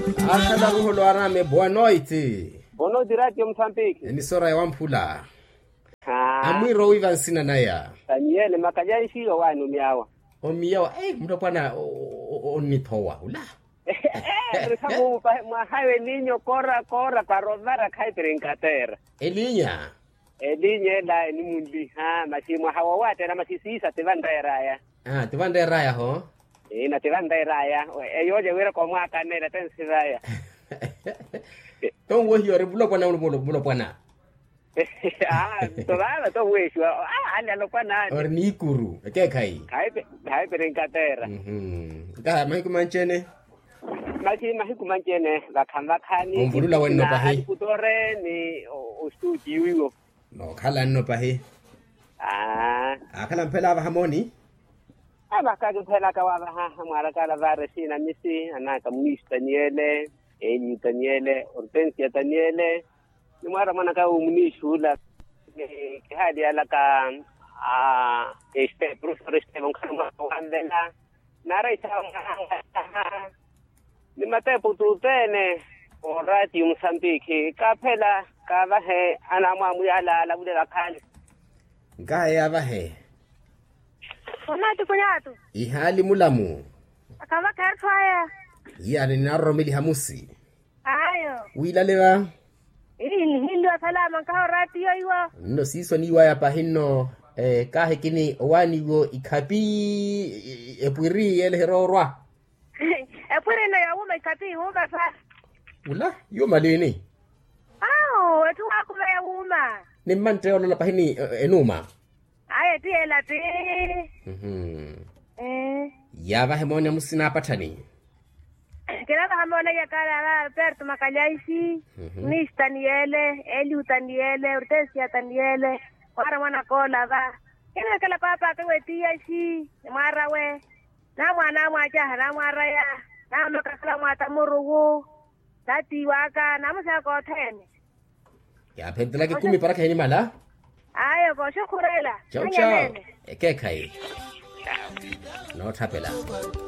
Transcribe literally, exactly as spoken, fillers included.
Akhala ruholo arame boa noite. Bono diratio Mozambique. Ni sora ya wampula. Ha. Amwiro wiva nsina naya. Daniel makaja shiro wanu miawa. O miawa eh mdo kwana onitowa ula. Eh, resamu ma hawe niño corra corra para rodar a kai Inglaterra. Elinya. Elinya da ni mundi ha masimu hawa wate na masisisa te vandera ya. Ah, te vandera ya ho. Eh na te vandera ya. E yo je wera ko mwaka ne na tensira ya. Ton wo yore bulo kwana bulo bulo kwana. Ah, todavía to wisho. Ah, ala lo kwana. Or ni kuru. Ke kai. Kai kai Inglaterra. Mhm. Ka mai kumanchene. Masi masi kumanchene bakamba khani. Umvulula wena pahi. Kutore ni ustuji wiwo. No khala no pahi. Ah, akhala mphela ba hamoni. aba ka phela ka wa ha mara ka la va resina misi anaka munista niele, eni taniele, Hortensia taniele. Ni mara mana ka umunishula ke hadi ala ka a este profesor este von kama wandela. Nara isa ni mate pututene orati Mozambique ka phela ka ba he ana mamu ala la budela khani. Ngaya ba he. Onatu kunyatu. Ihali mulamu. Akava karfaya. Yani naromeli hamusi. Ayo. Wilaleva. Ini hindu salama ka ratio iwa. No siso ni waya pa hinno eh kahe kini wani go ikapi epwiri ele herorwa. Epwiri na ya uma ikapi huga sa. Ula yo malini. Ayo, etu akula ya uma. Ni mante ono la pahini enuma. Aye tiela ti. Mhm. Eh. Ya va hemonia musina patani. Kila kama ona ya kala la perto makalyaisi. Ni Daniele, Eliu Daniele, Hortensia Daniele. Wara mwana kola ba. Kila kala papa kwa tia shi mara we. Na mwana mwacha na mara ya. Na ndo kala mwata murugu. Tati waka na msa ko tene. Ya pendela ke kumi para ke ni mala. Ayo ko shukurela. Chao chao. Eke kai. No tapela.